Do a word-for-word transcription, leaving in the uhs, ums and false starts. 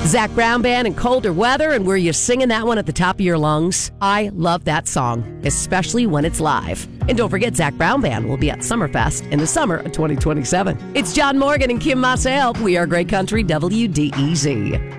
Zach Brown Band and Colder Weather, and were you singing that one at the top of your lungs? I love that song, especially when it's live. And don't forget, Zach Brown Band will be at Summerfest in the summer of twenty twenty-seven. It's John Morgan and Kim Marcel. We are Great Country W D E Z.